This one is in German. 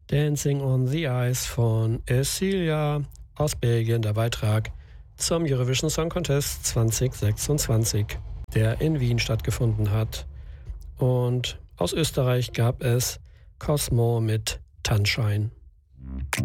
Dancing on the Ice von Esilia aus Belgien, der Beitrag zum Eurovision Song Contest 2026, der in Wien stattgefunden hat. Und aus Österreich gab es Cosmo mit Tanschein.